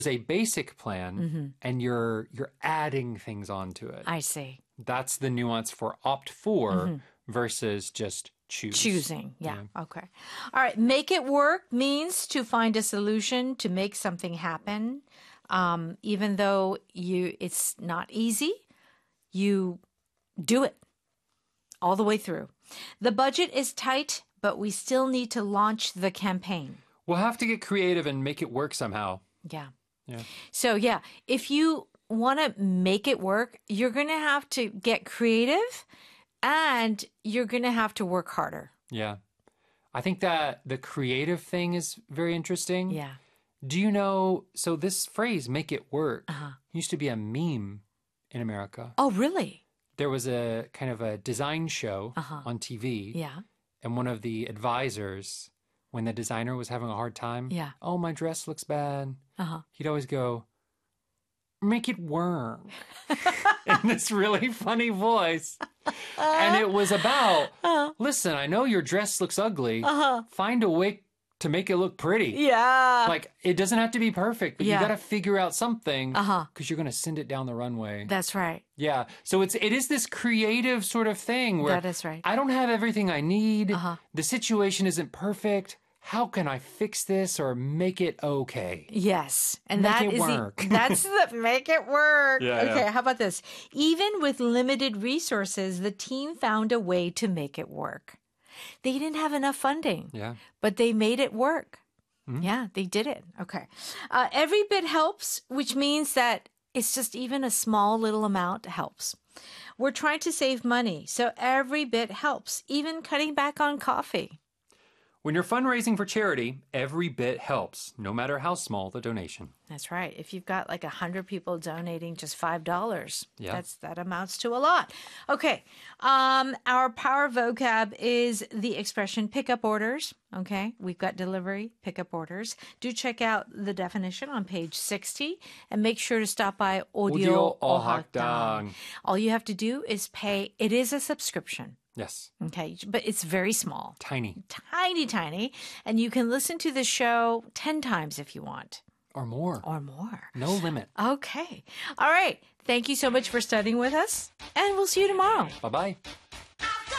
a basic plan Mm-hmm. and you're adding things onto it. I see. That's the nuance for opt for versus just choose. Choosing. Yeah. Okay. All right. Make it work means to find a solution to make something happen. Even though it's not easy, you do it all the way through. The budget is tight, but we still need to launch the campaign. We'll have to get creative and make it work somehow. Yeah. Yeah. So, if you want to make it work, you're going to have to get creative and you're going to have to work harder. Yeah. I think that the creative thing is very interesting. Yeah. Do you know, so this phrase, make it work, used to be a meme in America. Oh, really? There was a kind of a design show on TV. Yeah. And one of the advisors, when the designer was having a hard time, oh, my dress looks bad. He'd always go, make it work. In this really funny voice. And it was about, listen, I know your dress looks ugly. Find a way to make it look pretty. Yeah. Like, it doesn't have to be perfect, but you got to figure out something because you're going to send it down the runway. That's right. Yeah. So it is this creative sort of thing where That is right. I don't have everything I need. The situation isn't perfect. How can I fix this or make it okay? Yes. And Make that it is work. that's the make it work. Yeah, okay, yeah. how about this? Even with limited resources, the team found a way to make it work. They didn't have enough funding. Yeah. But they made it work. Yeah, they did it. Okay. Every bit helps, which means that it's just even a small little amount helps. We're trying to save money, so every bit helps, even cutting back on coffee. When you're fundraising for charity, every bit helps, no matter how small the donation. That's right. If you've got like 100 people donating just $5, Yeah. that amounts to a lot. Okay. Our power vocab is the expression pickup orders. Okay. We've got delivery, pickup orders. Do check out the definition on page 60 and make sure to stop by Audio Ohakdang. All you have to do is pay. It is a subscription. Yes. Okay. But it's very small. Tiny. Tiny, tiny. And you can listen to the show 10 times if you want. Or more. Or more. No limit. Okay. All right. Thank you so much for studying with us, and we'll see you tomorrow. Bye-bye.